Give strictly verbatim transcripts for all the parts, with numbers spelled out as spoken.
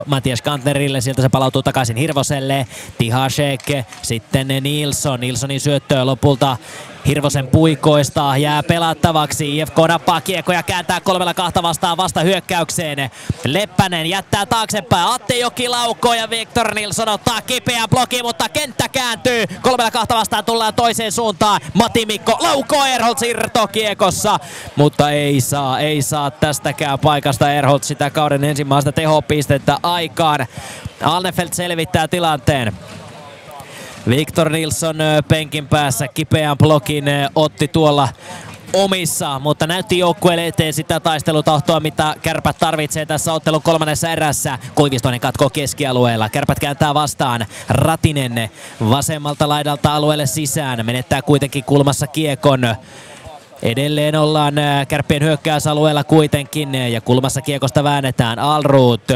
Matias Kantnerille, sieltä se palautuu takaisin Hirvoselle. Tihasek, sitten Nilsson. Nilssonin syöttöä lopulta Hirvosen puikoista jää pelattavaksi. I F K nappaa kiekko ja kääntää kolmella kahta vastaan vasta hyökkäykseen. Leppänen jättää taaksepäin. Atte Joki laukoo ja Victor Nilsson ottaa kipeän blokin, mutta kenttä kääntyy. Kolmella kahta vastaan tullaan toiseen suuntaan. Matti Mikko laukoo Ehrholtz irtokiekossa, mutta ei saa, ei saa tästäkään paikasta Ehrholtz sitä kauden ensimmäistä tehopistettä aikaan. Alnefelt selvittää tilanteen. Victor Nilsson penkin päässä kipeän blokin otti tuolla omissa, mutta näytti joukkueelle eteen sitä taistelutahtoa, mitä Kärpät tarvitsee tässä ottelun kolmannessa erässä. Koivistoinen katkoo keskialueella. Kärpät kääntää vastaan. Ratinen vasemmalta laidalta alueelle sisään. Menettää kuitenkin kulmassa kiekon. Edelleen ollaan Kärppien hyökkäysalueella kuitenkin ja kulmassa kiekosta väännetään. Alroth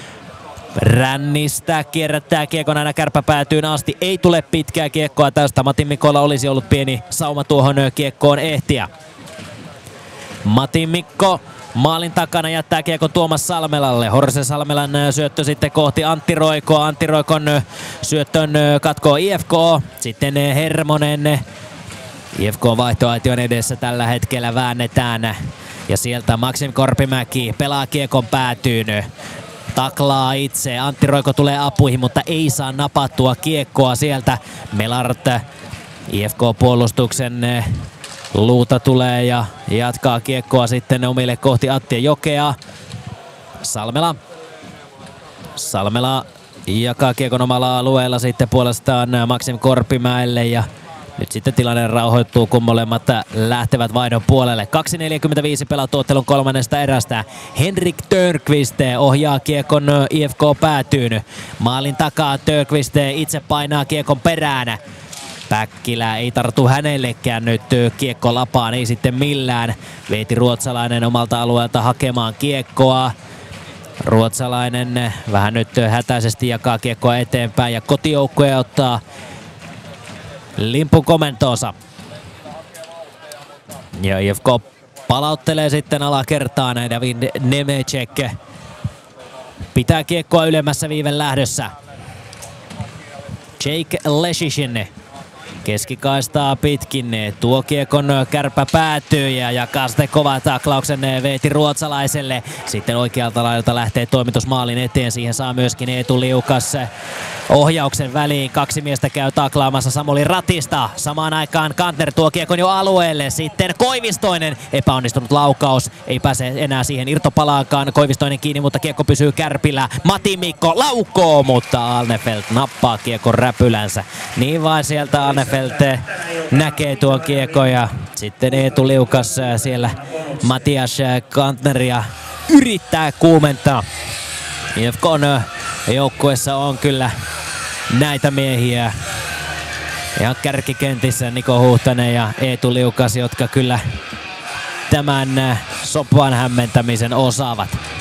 rännistä kierrättää kiekon aina kärppäpäätyyn asti. Ei tule pitkää kiekkoa tästä. Matti Mikolla olisi ollut pieni sauma tuohon kiekkoon ehtiä. Matti Mikko maalin takana jättää kiekon Tuomas Salmelalle. Horse Salmelan syöttö sitten kohti Antti Roikoa. Antti Roikon syöttön katkoo I F K. Sitten Hermonen. I F K vaihtoaition edessä tällä hetkellä väännetään. Ja sieltä Maksim Korpimäki pelaa kiekon päätyyn. Taklaa itse. Antti Roiko tulee apuihin, mutta ei saa napattua kiekkoa sieltä. Melart I F K-puolustuksen luuta tulee ja jatkaa kiekkoa sitten omille kohti Attia Jokea. Salmela. Salmela jakaa kiekon omalla alueella sitten puolestaan Maksim Korpimäelle ja nyt sitten tilanne rauhoittuu, kun molemmat lähtevät vaihdon puolelle. kaksi neljäkymmentäviisi pelattu ottelun kolmannesta erästä. Henrik Törnqvist ohjaa kiekon I F K päätyyn. Maalin takaa Törnqvist itse painaa kiekon perään. Päkkilä ei tartu hänellekään nyt kiekko lapaan, ei sitten millään. Veeti Ruotsalainen omalta alueelta hakemaan kiekkoa. Ruotsalainen vähän nyt hätäisesti jakaa kiekkoa eteenpäin ja kotijoukkue ottaa limpun komentoonsa. Ja I F K palauttelee sitten alakertaan. David Nemecek pitää kiekkoa ylemmässä viiven lähdössä. Jake Leshishin keskikaistaa pitkin. Tuo kiekon Kärppä päätyy ja jakaa sitten kovan taklauksen Veeti Ruotsalaiselle. Sitten oikealta laidalta lähtee toimitus maalin eteen. Siihen saa myöskin Eetu Liukas ohjauksen väliin. Kaksi miestä käy taklaamassa Samuli Ratista. Samaan aikaan Kantner tuo kiekon jo alueelle. Sitten Koivistoinen. Epäonnistunut laukaus. Ei pääse enää siihen irtopalaankaan. Koivistoinen kiinni, mutta kiekko pysyy Kärpillä. Matti Mikko laukoo, mutta Alnefelt nappaa kiekon räpylänsä. Niin vain sieltä Alnefelt näkee tuon kiekon ja sitten Eetu Liukas siellä Matias Kantneria yrittää kuumentaa. I F K:n joukkueessa on kyllä näitä miehiä ihan kärkikentissä, Niko Huhtanen ja Eetu Liukas, jotka kyllä tämän sopan hämmentämisen osaavat.